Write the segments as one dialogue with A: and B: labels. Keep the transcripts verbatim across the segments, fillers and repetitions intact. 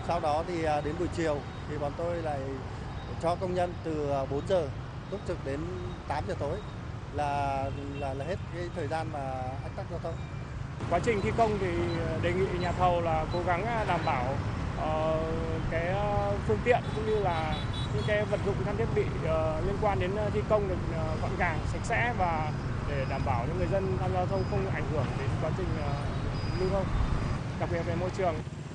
A: Sau đó thì đến buổi chiều thì bọn tôi lại cho công nhân từ bốn giờ túc trực đến tám giờ tối là là là hết cái thời gian mà ách tắc giao thông.
B: Quá trình thi công thì đề nghị nhà thầu là cố gắng đảm bảo uh, cái phương tiện cũng như là những cái vật dụng trang thiết bị uh, liên quan đến thi công được uh, gọn gàng, sạch sẽ và để đảm bảo cho người dân tham gia giao thông không ảnh hưởng đến quá trình uh, lưu thông, đặc biệt về môi trường.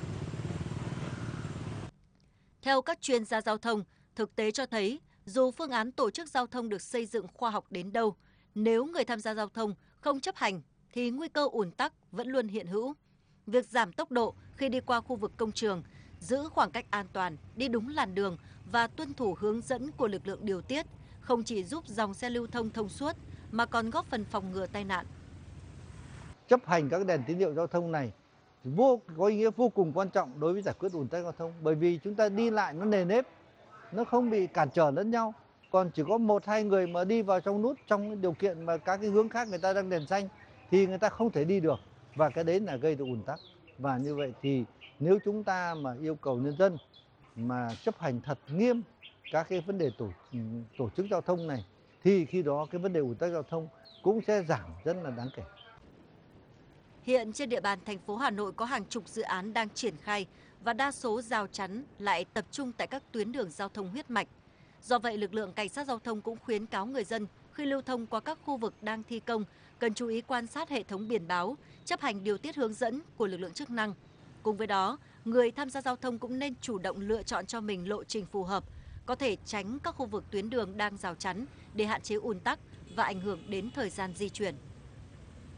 C: Theo các chuyên gia giao thông, thực tế cho thấy dù phương án tổ chức giao thông được xây dựng khoa học đến đâu, nếu người tham gia giao thông không chấp hành thì nguy cơ ùn tắc vẫn luôn hiện hữu. Việc giảm tốc độ khi đi qua khu vực công trường, giữ khoảng cách an toàn, đi đúng làn đường và tuân thủ hướng dẫn của lực lượng điều tiết không chỉ giúp dòng xe lưu thông thông suốt mà còn góp phần phòng ngừa tai nạn.
D: Chấp hành các đèn tín hiệu giao thông này vô có ý nghĩa vô cùng quan trọng đối với giải quyết ùn tắc giao thông, bởi vì chúng ta đi lại nó nề nếp, nó không bị cản trở lẫn nhau. Còn chỉ có một hai người mà đi vào trong nút trong điều kiện mà các cái hướng khác người ta đang đèn xanh thì người ta không thể đi được, và cái đấy là gây được ùn tắc. Và như vậy thì nếu chúng ta mà yêu cầu nhân dân mà chấp hành thật nghiêm các cái vấn đề tổ tổ chức giao thông này thì khi đó cái vấn đề ùn tắc giao thông cũng sẽ giảm rất là đáng kể.
C: Hiện trên địa bàn thành phố Hà Nội có hàng chục dự án đang triển khai và đa số rào chắn lại tập trung tại các tuyến đường giao thông huyết mạch. Do vậy, lực lượng cảnh sát giao thông cũng khuyến cáo người dân khi lưu thông qua các khu vực đang thi công cần chú ý quan sát hệ thống biển báo, chấp hành điều tiết hướng dẫn của lực lượng chức năng. Cùng với đó, người tham gia giao thông cũng nên chủ động lựa chọn cho mình lộ trình phù hợp, có thể tránh các khu vực tuyến đường đang rào chắn để hạn chế ùn tắc và ảnh hưởng đến thời gian di chuyển.